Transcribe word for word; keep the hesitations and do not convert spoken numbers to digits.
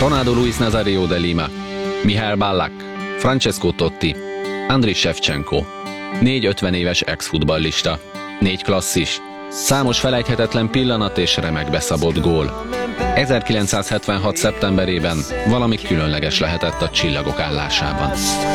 Ronaldo Luis Nazario de Lima, Mihály Ballack, Francesco Totti, Andriy Shevchenko. Négy ötven éves ex-futballista, négy klasszis, számos felejthetetlen pillanat és remek beszabott gól. ezerkilencszázhetvenhat. szeptemberében valami különleges lehetett a csillagok állásában.